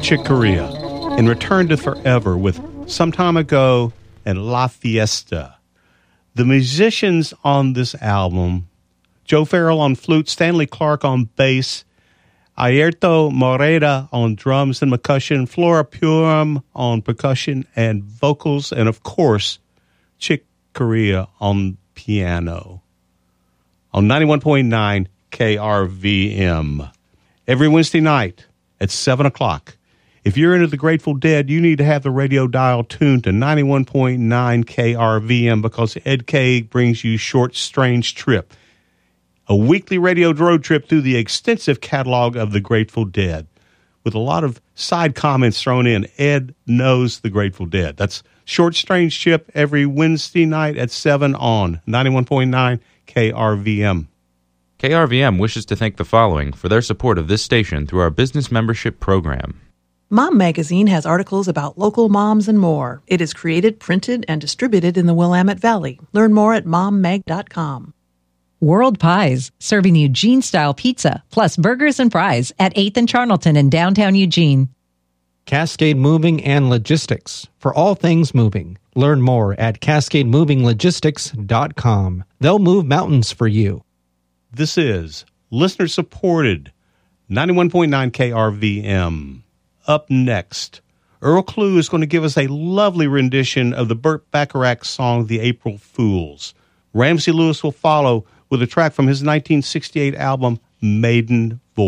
Chick Corea and Return to Forever with Some Time Ago and La Fiesta. The musicians on this album: Joe Farrell on flute, Stanley Clark on bass, Airto Moreda on drums and percussion, Flora Purim on percussion and vocals, and of course, Chick Corea on piano. On 91.9 KRVM. Every Wednesday night at 7 o'clock. If you're into the Grateful Dead, you need to have the radio dial tuned to 91.9 KRVM because Ed K brings you Short Strange Trip, a weekly radio road trip through the extensive catalog of the Grateful Dead, with a lot of side comments thrown in. Ed knows the Grateful Dead. That's Short Strange Trip every Wednesday night at 7 on 91.9 KRVM. KRVM wishes to thank the following for their support of this station through our business membership program. Mom Magazine has articles about local moms and more. It is created, printed, and distributed in the Willamette Valley. Learn more at mommag.com. World Pies, serving Eugene-style pizza, plus burgers and fries at 8th and Charnelton in downtown Eugene. Cascade Moving and Logistics, for all things moving. Learn more at cascademovinglogistics.com. They'll move mountains for you. This is listener-supported 91.9 KRVM. Up next, Earl Klugh is going to give us a lovely rendition of the Burt Bacharach song, The April Fools. Ramsey Lewis will follow with a track from his 1968 album, Maiden Voice.